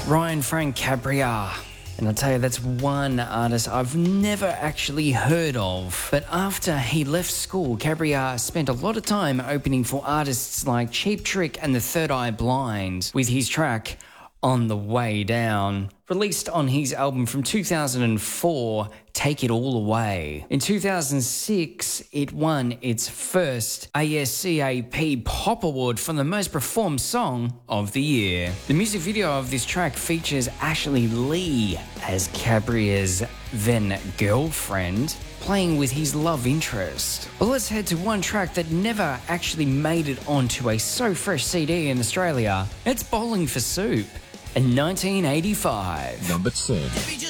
Ryan Frank Cabriar. And I'll tell you, that's one artist I've never actually heard of. But after he left school, Cabriar spent a lot of time opening for artists like Cheap Trick and the Third Eye Blind with his track On the Way Down, released on his album from 2004, Take It All Away. In 2006, it won its first ASCAP Pop Award for the most performed song of the year. The music video of this track features Ashley Lee as Cabriar's then girlfriend, playing with his love interest. Well, let's head to one track that never actually made it onto a So Fresh CD in Australia. It's Bowling for Soup in 1985. Number 10.